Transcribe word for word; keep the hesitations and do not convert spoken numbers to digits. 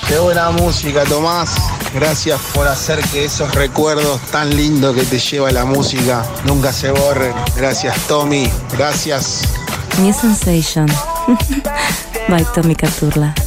Qué buena música, Tomás. Gracias por hacer que esos recuerdos tan lindos que te lleva la música nunca se borren. Gracias, Tommy. Gracias. New Sensation by Tommy Caturla.